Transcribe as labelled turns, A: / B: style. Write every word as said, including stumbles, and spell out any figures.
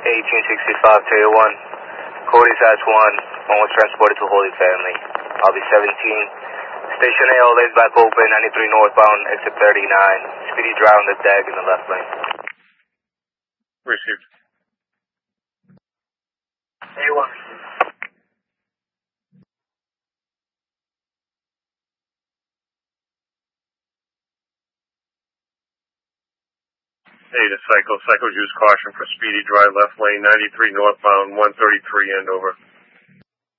A: eighteen sixty-five to one. Cody Satch one. One was transported to Holy Family. I'll be seventeen. Station A, all lanes back open, ninety-three northbound, exit thirty-nine. Speedy dry on the deck in the left lane.
B: Received.
A: A one.
B: Hey, to Psycho. Psycho, use caution for speedy dry left lane, ninety-three northbound, one thirty-three end over.